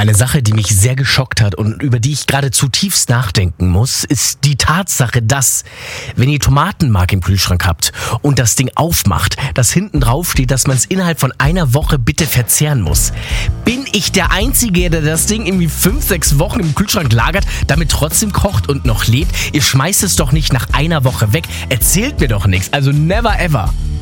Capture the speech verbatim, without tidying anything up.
Eine Sache, die mich sehr geschockt hat und über die ich gerade zutiefst nachdenken muss, ist die Tatsache, dass, wenn ihr Tomatenmark im Kühlschrank habt und das Ding aufmacht, dass hinten drauf steht, dass man es innerhalb von einer Woche bitte verzehren muss. Bin ich der Einzige, der das Ding irgendwie fünf, sechs Wochen im Kühlschrank lagert, damit trotzdem kocht und noch lebt? Ihr schmeißt es doch nicht nach einer Woche weg. Erzählt mir doch nichts. Also never ever.